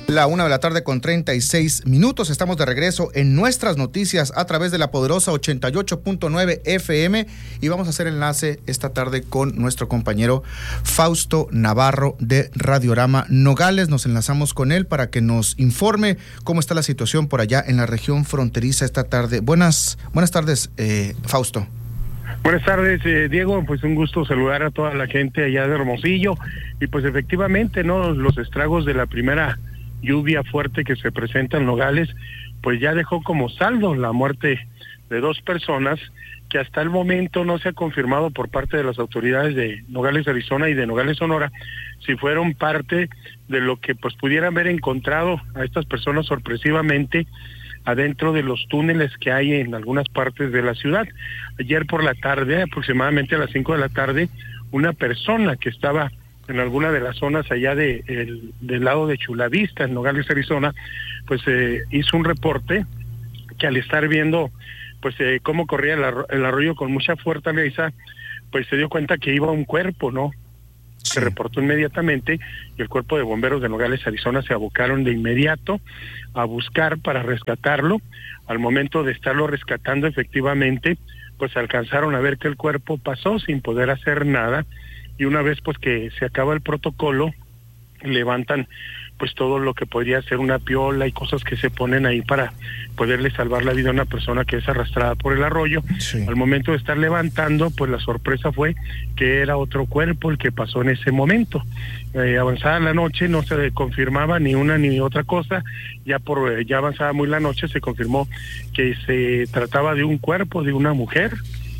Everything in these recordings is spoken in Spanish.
La 1:36 p.m. Estamos de regreso en nuestras noticias a través de la poderosa 88.9 FM y vamos a hacer enlace esta tarde con nuestro compañero Fausto Navarro de Radiorama Nogales. Nos enlazamos con él para que nos informe cómo está la situación por allá en la región fronteriza esta tarde. Buenas tardes, Fausto. Buenas tardes, Diego. Pues un gusto saludar a toda la gente allá de Hermosillo. Y pues efectivamente, ¿no? Los estragos de la primera lluvia fuerte que se presenta en Nogales, pues ya dejó como saldo la muerte de 2 personas, que hasta el momento no se ha confirmado por parte de las autoridades de Nogales, Arizona y de Nogales, Sonora, si fueron parte de lo que pues pudieran haber encontrado a estas personas sorpresivamente adentro de los túneles que hay en algunas partes de la ciudad. Ayer por la tarde, aproximadamente a las 5 de la tarde, una persona que estaba en alguna de las zonas allá del lado de Chula Vista, en Nogales, Arizona, pues hizo un reporte que al estar viendo pues cómo corría el arroyo con mucha fortaleza, pues se dio cuenta que iba un cuerpo, ¿no? Sí. Se reportó inmediatamente y el cuerpo de bomberos de Nogales, Arizona se abocaron de inmediato a buscar para rescatarlo. Al momento de estarlo rescatando, efectivamente, pues alcanzaron a ver que el cuerpo pasó sin poder hacer nada. Y una vez pues que se acaba el protocolo, levantan pues todo lo que podría ser una piola y cosas que se ponen ahí para poderle salvar la vida a una persona que es arrastrada por el arroyo. Sí. Al momento de estar levantando, pues la sorpresa fue que era otro cuerpo el que pasó en ese momento. Avanzada la noche no se confirmaba ni una ni otra cosa, ya avanzada muy la noche se confirmó que se trataba de un cuerpo de una mujer.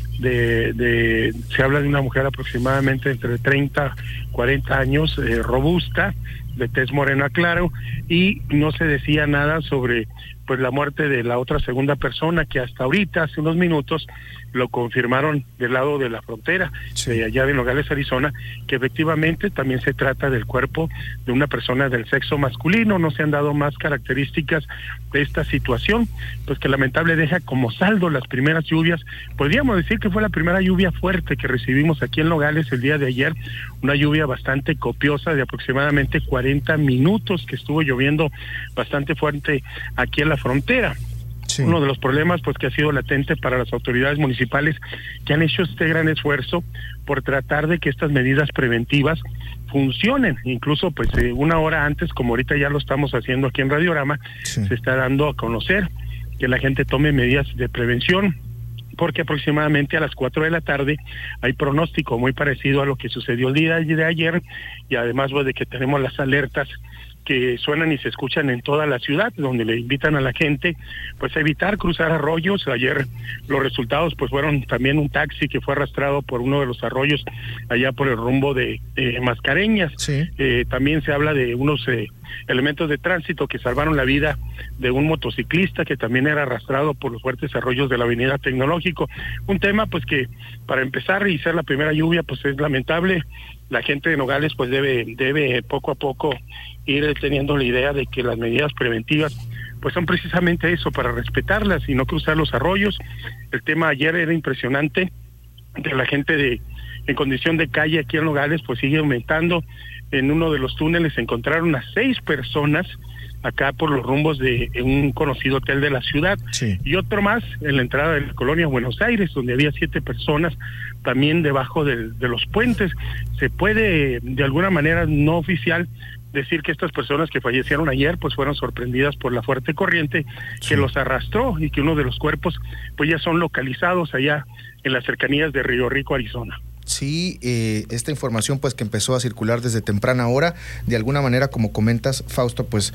Se habla de una mujer aproximadamente entre 30, 40 años, robusta, de tez morena claro, y no se decía nada sobre pues la muerte de la otra segunda persona, que hasta ahorita, hace unos minutos, lo confirmaron del lado de la frontera, sí, allá de Nogales, Arizona, que efectivamente también se trata del cuerpo de una persona del sexo masculino. No se han dado más características de esta situación, pues que lamentable deja como saldo las primeras lluvias. Podríamos decir que fue la primera lluvia fuerte que recibimos aquí en Nogales el día de ayer, una lluvia bastante copiosa de aproximadamente 40 minutos que estuvo lloviendo bastante fuerte aquí en la frontera. Sí. Uno de los problemas pues que ha sido latente para las autoridades municipales, que han hecho este gran esfuerzo por tratar de que estas medidas preventivas funcionen, incluso pues una hora antes, como ahorita ya lo estamos haciendo aquí en Radiorama, sí, se está dando a conocer que la gente tome medidas de prevención, porque aproximadamente a las 4 de la tarde hay pronóstico muy parecido a lo que sucedió el día de ayer, y además pues, de que tenemos las alertas que suenan y se escuchan en toda la ciudad, donde le invitan a la gente pues a evitar cruzar arroyos. Ayer los resultados pues fueron también un taxi que fue arrastrado por uno de los arroyos allá por el rumbo de Mascareñas. Sí. También se habla de unos elementos de tránsito que salvaron la vida de un motociclista que también era arrastrado por los fuertes arroyos de la avenida Tecnológico. Un tema pues que para empezar y ser la primera lluvia pues es lamentable. La gente de Nogales pues debe poco a poco ir teniendo la idea de que las medidas preventivas pues son precisamente eso, para respetarlas y no cruzar los arroyos. El tema ayer era impresionante, que la gente en condición de calle aquí en Nogales pues sigue aumentando. En uno de los túneles se encontraron a 6 personas acá por los rumbos de un conocido hotel de la ciudad, sí, y otro más en la entrada de la colonia Buenos Aires, donde había 7 personas también debajo de los puentes. Se puede de alguna manera no oficial decir que estas personas que fallecieron ayer pues fueron sorprendidas por la fuerte corriente, sí, que los arrastró, y que uno de los cuerpos pues ya son localizados allá en las cercanías de Río Rico, Arizona. Sí, esta información pues que empezó a circular desde temprana hora, de alguna manera, como comentas, Fausto, pues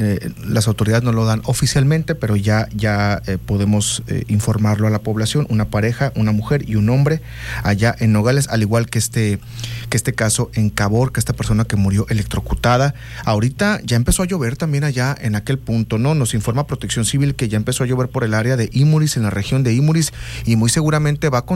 las autoridades no lo dan oficialmente, pero ya podemos informarlo a la población. Una pareja, una mujer y un hombre allá en Nogales, al igual que este caso en Cabor, que esta persona que murió electrocutada. Ahorita ya empezó a llover también allá en aquel punto, ¿no? Nos informa Protección Civil que ya empezó a llover por el área de Imuris, en la región de Imuris, y muy seguramente van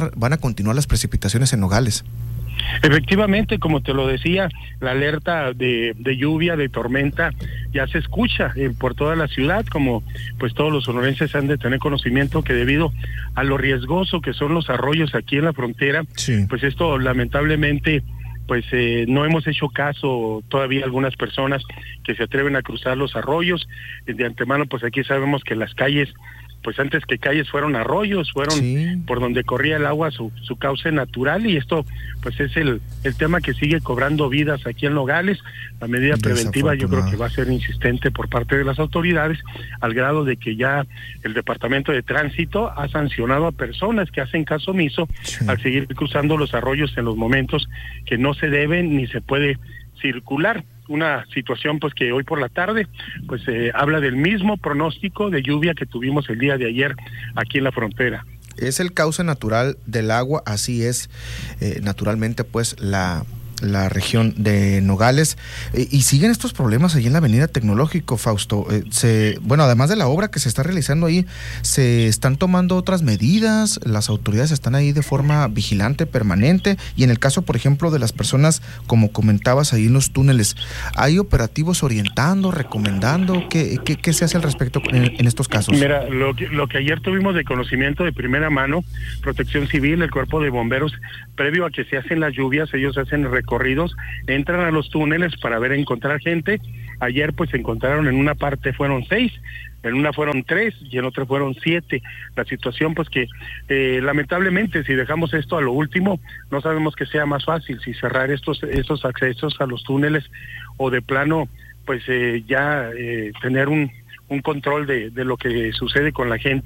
a continuar las precipitaciones en Nogales. Efectivamente, como te lo decía, la alerta de lluvia, de tormenta, ya se escucha por toda la ciudad, como pues todos los sonorenses han de tener conocimiento que debido a lo riesgoso que son los arroyos aquí en la frontera, sí, pues esto lamentablemente pues no hemos hecho caso todavía algunas personas que se atreven a cruzar los arroyos. De antemano, pues aquí sabemos que las calles, pues antes que calles fueron arroyos, fueron por donde corría el agua su cauce natural, y esto pues es el tema que sigue cobrando vidas aquí en Nogales. La medida preventiva yo creo que va a ser insistente por parte de las autoridades, al grado de que ya el Departamento de Tránsito ha sancionado a personas que hacen caso omiso al seguir cruzando los arroyos en los momentos que no se deben ni se puede circular. Una situación pues que hoy por la tarde pues habla del mismo pronóstico de lluvia que tuvimos el día de ayer aquí en la frontera. Es el cauce natural del agua, así es naturalmente pues la región de Nogales, y siguen estos problemas ahí en la Avenida Tecnológico, Fausto. Bueno, además de la obra que se está realizando ahí, se están tomando otras medidas, las autoridades están ahí de forma vigilante, permanente, y en el caso, por ejemplo, de las personas, como comentabas ahí en los túneles, ¿hay operativos orientando, recomendando? ¿Qué se hace al respecto en estos casos? Mira, lo que ayer tuvimos de conocimiento de primera mano, Protección Civil, el Cuerpo de Bomberos, previo a que se hacen las lluvias, ellos hacen recorridos, entran a los túneles para encontrar gente. Ayer pues se encontraron en una parte fueron 6, en una fueron 3 y en otra fueron 7. La situación pues que lamentablemente si dejamos esto a lo último, no sabemos que sea más fácil, si cerrar estos accesos a los túneles o de plano pues tener un control de lo que sucede con la gente.